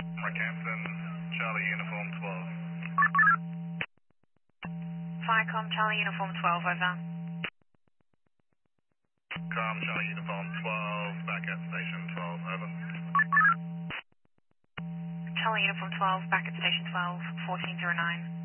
Rockhampton, Charlie Uniform 12. Firecom, Charlie Uniform 12, over. Com, Charlie Uniform 12, back at Station 12, over. Charlie Uniform 12, back at Station 12, 1409.